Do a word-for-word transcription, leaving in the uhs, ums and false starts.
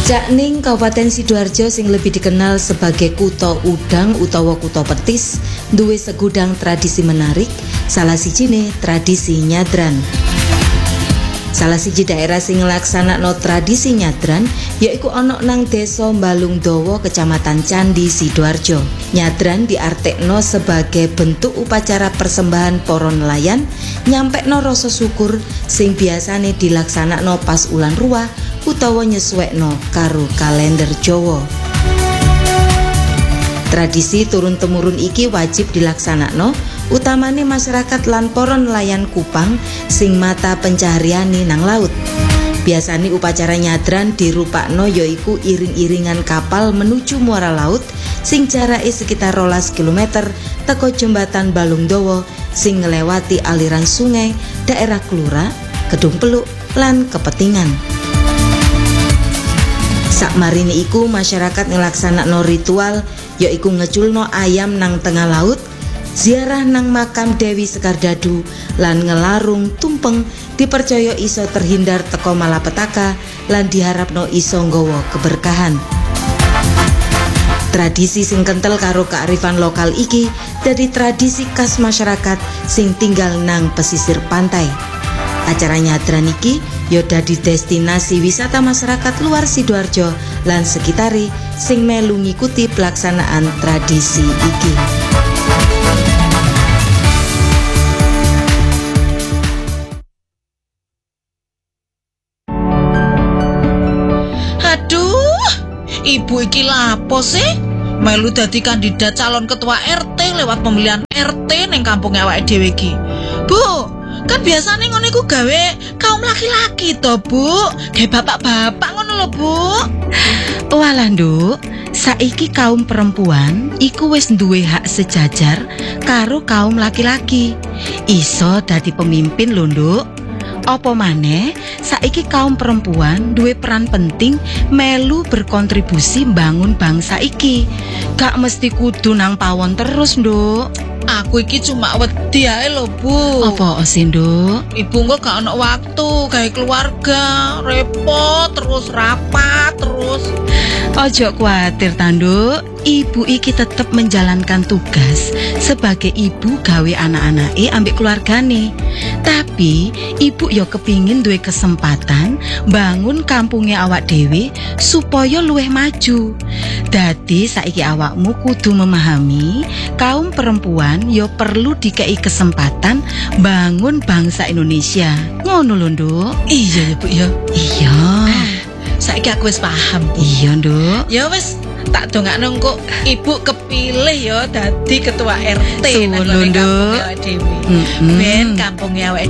Cakning Kabupaten Sidoarjo sing lebih dikenal sebagai Kutha Udang utawa Kutha Petis duwe segudang tradisi menarik, salah sijine tradisi nyadran. Salah siji daerah sing nglaksanakno tradisi nyadran yaiku ana nang Desa Balung Dawa, Kecamatan Candi, Sidoarjo. Nyadran diartekno sebagai bentuk upacara persembahan para nelayan nyampekno rasa syukur sing biasane dilaksanakno pas ulan ruah utawa nyesuwekno karo kalender Jawa. Tradisi turun-temurun iki wajib dilaksanakno utamane masyarakat lan para nelayan Kupang sing mata pencahariane nang laut. Biasane upacara nyadran dirupakno yaiku iring-iringan kapal menuju muara laut sing jarake sekitar rolas kilometer teko jembatan Balung Dawa sing ngelewati aliran sungai daerah Klura, Kedung Peluk lan Kepetingan. Sakmarine iku masyarakat ngelaksanakno ritual yaiku ngeculno ayam nang tengah laut, ziarah nang makam Dewi Sekardadu lan ngelarung tumpeng dipercaya iso terhindar teko malapetaka lan diharapno iso nggawa keberkahan. Tradisi sing kentel karo kearifan lokal iki dadi tradisi khas masyarakat sing tinggal nang pesisir pantai. Acara nyadran iki ya dadi destinasi wisata masyarakat luar Sidoarjo lan sekitare sing melu ngikuti pelaksanaan tradisi iki. Aduh, ibu iki lapo sih? Melu dadi kandidat calon ketua R T lewat pemilihan R T ning kampung awake dhewe iki. Bu, kan biasanya ngono iku gawe kaum laki-laki to, Bu. Kayak bapak-bapak ngono lho, Bu. Walah, Nduk, saiki kaum perempuan iku wis duwe hak sejajar karo kaum laki-laki. Iso dadi pemimpin lho, Nduk. Apa maneh saiki kaum perempuan duwe peran penting melu berkontribusi mbangun bangsa iki. Gak mesti kudu nang pawon terus, Nduk. Aku iki cuma wedi ae lho, Bu. Apa sih, Nduk? Ibu kok gak ono waktu gawe keluarga, repot terus rapat terus. Ojo kuatir, Nduk. Ibu iki tetep menjalankan tugas sebagai ibu gawe anak-anake ambek keluargane. Tapi ibu yo kepingin duwe kesempatan bangun kampungnya awak dhewe supaya luwih maju. Dadi saiki awakmu kudu memahami kaum perempuan yo perlu dikei kesempatan bangun bangsa Indonesia. Ngono lho, Nduk. Iya ya, Bu ya. Iya. Ah, saiki aku wis paham, Bu. Iya, Nduk. Ya wis tak dongakno engko ibu kepilih ya dadi ketua R T nang Suwun, kampung Nduk. awake dhewe. Mm-mm. Ben kampung awake